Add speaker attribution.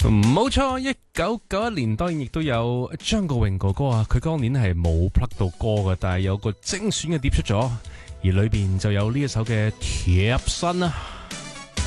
Speaker 1: 冇錯，1991年當然亦都有張國榮哥哥啊，佢當年係冇 plug 到歌嘅，但係有個精選嘅碟出咗，而裏邊就有呢一首嘅貼身啊。